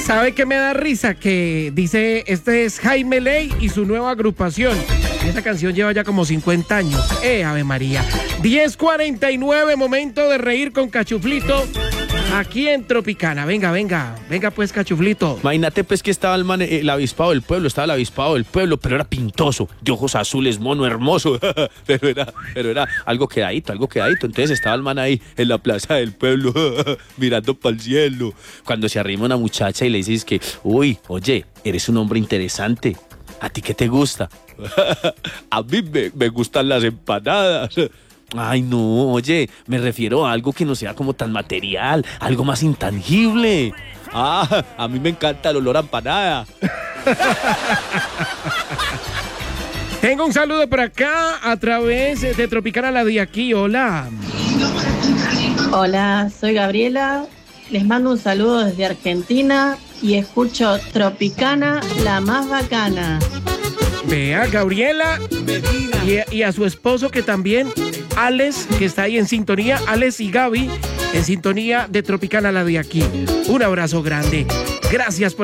¿Sabe qué me da risa? Que dice, este es Jaime Ley y su nueva agrupación. Y esa canción lleva ya como 50 años. Ave María. 10:49, momento de reír con Cachuflito. Aquí en Tropicana. Venga pues, Cachuflito. Imagínate pues que estaba el avispado del pueblo, pero era pintoso, de ojos azules, mono, hermoso, pero era algo quedadito. Entonces estaba el man ahí en la plaza del pueblo, mirando para el cielo. Cuando se arrima una muchacha y le dices que, uy, oye, eres un hombre interesante. ¿A ti qué te gusta? A mí me gustan las empanadas. Ay, no, oye, me refiero a algo que no sea como tan material, algo más intangible. Ah, a mí me encanta el olor a empanada. Tengo un saludo por acá a través de Tropicana la de aquí. Hola. Hola, soy Gabriela. Les mando un saludo desde Argentina y escucho Tropicana, la más bacana. Vea, Gabriela y a su esposo que también, Alex, que está ahí en sintonía, Alex y Gaby, en sintonía de Tropicana la de aquí. Un abrazo grande. Gracias por